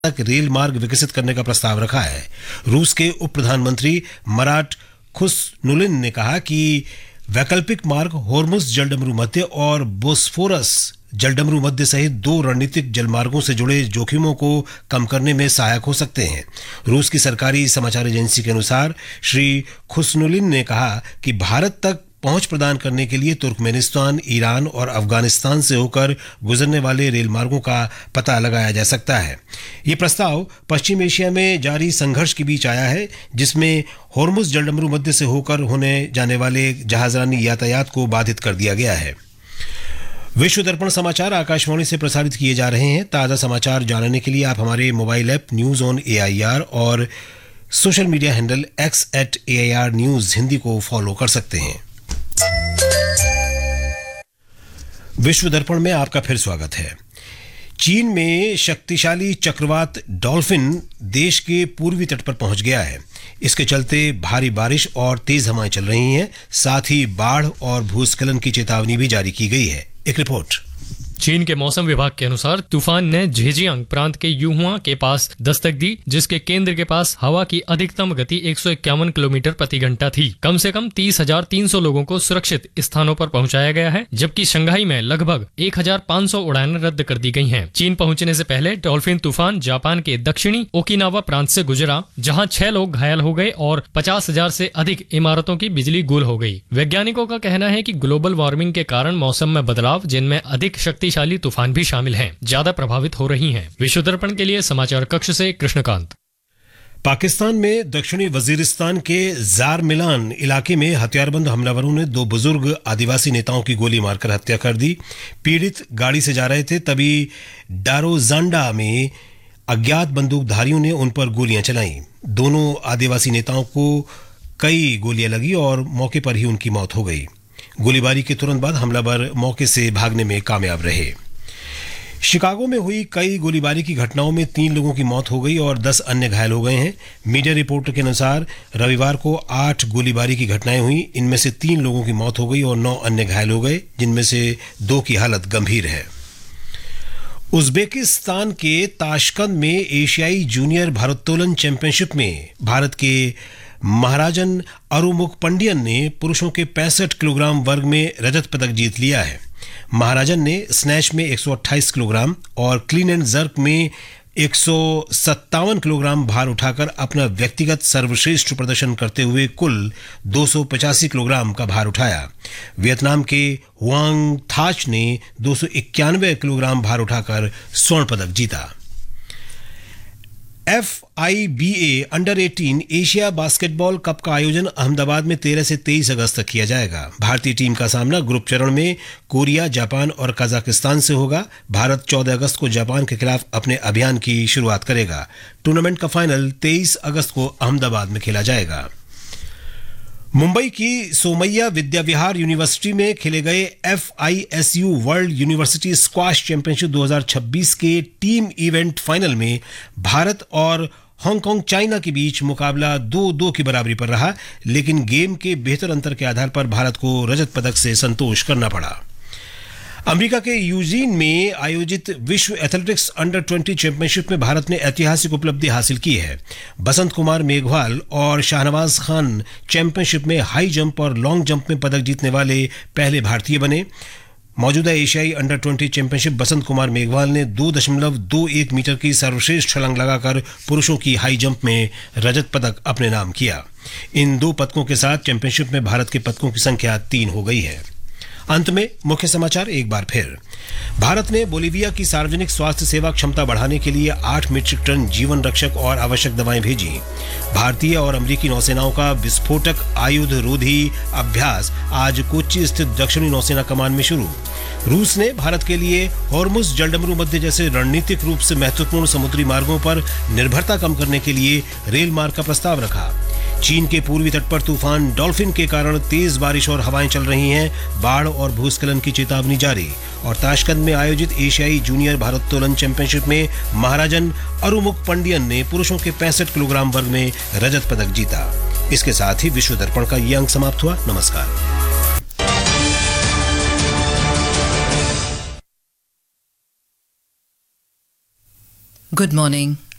तक रेल मार्ग विकसित करने का प्रस्ताव रखा है। रूस के उप प्रधानमंत्री मराट खुसनुलिन ने कहा कि वैकल्पिक मार्ग होर्मुज जलडमरू मध्य और बोस्फोरस जलडमरू मध्य सहित 2 रणनीतिक जलमार्गों से जुड़े जोखिमों को कम करने में सहायक हो सकते हैं। रूस की सरकारी समाचार एजेंसी के अनुसार श्री खुसनुलिन ने कहा कि भारत तक पहुंच प्रदान करने के लिए तुर्कमेनिस्तान, ईरान और अफगानिस्तान से होकर गुजरने वाले रेल मार्गों का पता लगाया जा सकता है। ये प्रस्ताव पश्चिम एशिया में जारी संघर्ष के बीच आया है, जिसमें होर्मुज जलडमरू मध्य से होकर होने जाने वाले जहाजरानी यातायात को बाधित कर दिया गया है। विश्व दर्पण समाचार आकाशवाणी से प्रसारित किए जा रहे हैं। ताज़ा समाचार जानने के लिए आप हमारे mobile app news on AIR और social media handle X@AIR news Hindi को फॉलो कर सकते हैं। विश्व दर्पण में आपका फिर स्वागत है। चीन में शक्तिशाली चक्रवात डॉल्फिन देश के पूर्वी तट पर पहुंच गया है। इसके चलते भारी बारिश और तेज हवाएं चल रही हैं। साथ ही बाढ़ और भूस्खलन की चेतावनी भी जारी की गई है। एक रिपोर्ट। चीन के मौसम विभाग के अनुसार तूफान ने झेजियांग प्रांत के यूहुआ के पास दस्तक दी, जिसके केंद्र के पास हवा की अधिकतम गति 151 किलोमीटर प्रति घंटा थी। कम से कम 30,300 लोगों को सुरक्षित स्थानों पर पहुंचाया गया है, जबकि शंघाई में लगभग 1,500 उड़ानें रद्द कर दी गई हैं। चीन पहुंचने से पहले डॉल्फिन तूफान जापान के दक्षिणी ओकिनावा प्रांत से गुजरा, जहां 6 लोग घायल हो गए और 50,000 से अधिक इमारतों की बिजली गुल हो गई। वैज्ञानिकों का कहना है कि ग्लोबल वार्मिंग के कारण मौसम में बदलाव, जिनमें अधिक शक्तिशाली तूफान भी शामिल हैं, ज्यादा प्रभावित हो रही हैं। विश्व दर्पण के लिए समाचार कक्ष से कृष्णकांत। पाकिस्तान में दक्षिणी वजीरिस्तान के जार मिलान इलाके में हथियारबंद हमलावरों ने 2 बुजुर्ग आदिवासी नेताओं की गोली मारकर हत्या कर दी। पीड़ित गाड़ी से जा रहे थे, तभी डारोजांडा में अज्ञात बंदूकधारियों ने उन पर गोलियां चलाईं। दोनों आदिवासी नेताओं को कई गोलियां लगी और मौके पर ही उनकी मौत हो गई। गोलीबारी के तुरंत बाद हमलावर मौके से भागने में कामयाब रहे। शिकागो में हुई कई गोलीबारी की घटनाओं में 3 लोगों की मौत हो गई और 10 अन्य घायल हो गए हैं। मीडिया रिपोर्ट के अनुसार रविवार को 8 गोलीबारी की घटनाएं हुई। इनमें से 3 लोगों की मौत हो गई और 9 अन्य घायल हो गए, जिनमें से 2 की हालत गंभीर है। उज्बेकिस्तान के ताशकंद में एशियाई जूनियर भारोत्तोलन चैंपियनशिप में भारत के महाराजन अरुमुख पंडियन ने पुरुषों के 65 किलोग्राम वर्ग में रजत पदक जीत लिया है। महाराजन ने स्नैच में 128 किलोग्राम और क्लीन एंड जर्क में 157 किलोग्राम भार उठाकर अपना व्यक्तिगत सर्वश्रेष्ठ प्रदर्शन करते हुए कुल 285 किलोग्राम का भार उठाया। वियतनाम के हुआंग थाच ने 291 किलोग्राम भार उठाकर स्वर्ण पदक जीता। FIBA under 18 Asia basketball cup का आयोजन अहमदाबाद में 13 से 23 अगस्त तक किया जाएगा। भारतीय टीम का सामना ग्रुप चरण में कोरिया, जापान और कजाकिस्तान से होगा। भारत 14 अगस्त को जापान के खिलाफ अपने अभियान की शुरुआत करेगा। टूर्नामेंट का फाइनल 23 अगस्त को अहमदाबाद में खेला जाएगा। मुंबई की सोमैया विद्या विहार यूनिवर्सिटी में खेले गए FISU world university squash championship 2026 के टीम इवेंट फाइनल में भारत और हांगकांग चाइना के बीच मुकाबला 2-2 की बराबरी पर रहा, लेकिन गेम के बेहतर अंतर के आधार पर भारत को रजत पदक से संतोष करना पड़ा। अमेरिका के यूजीन में आयोजित विश्व एथलेटिक्स अंडर 20 चैंपियनशिप में भारत ने ऐतिहासिक उपलब्धि हासिल की है। बसंत कुमार मेघवाल और शाहनवाज खान चैंपियनशिप में हाई जंप और लॉन्ग जंप में पदक जीतने वाले पहले भारतीय बने। मौजूदा एशियाई अंडर 20 चैंपियनशिप बसंत कुमार मेघवाल ने 2.21 मीटर की सर्वश्रेष्ठ छलांग लगाकर पुरुषों की हाई जंप में रजत पदक अपने नाम किया। इन 2 पदकों के साथ चैंपियनशिप में भारत के पदकों की संख्या 3 हो गई है। अंत में मुख्य समाचार एक बार फिर। भारत ने बोलीविया की सार्वजनिक स्वास्थ्य सेवा क्षमता बढ़ाने के लिए 8 मीट्रिक टन जीवन रक्षक और आवश्यक दवाएं भेजी। भारतीय और अमेरिकी नौसेनाओं का विस्फोटक आयुध रोधी अभ्यास आज कोच्चि स्थित दक्षिणी नौसेना कमान में शुरू। रूस ने भारत के लिए होर्मुज जलडमरू मध्य जैसे रणनीतिक रूप से महत्वपूर्ण समुद्री मार्गों पर निर्भरता कम करने के लिए रेल मार्ग का प्रस्ताव रखा। चीन के पूर्वी तट पर तूफान डॉल्फिन के कारण तेज बारिश और हवाएं चल रही हैं। बाढ़ और भूस्खलन की चेतावनी जारी। और ताशकंद में आयोजित एशियाई जूनियर भारोत्तोलन चैंपियनशिप में महाराजन अरुमुख पंडियन ने पुरुषों के 65 किलोग्राम वर्ग में रजत पदक जीता। इसके साथ ही विश्व दर्पण का ये अंक समाप्त हुआ। नमस्कार। Good morning.